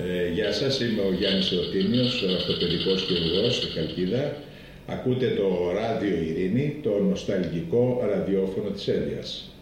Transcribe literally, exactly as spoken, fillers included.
Ε, γεια σας, είμαι ο Γιάννης Εωτήμιος, αυτοπαιδικός χειρουργός στη Χαλκίδα. Ακούτε το Ράδιο Ειρήνη, το νοσταλγικό ραδιόφωνο της Ένδειας.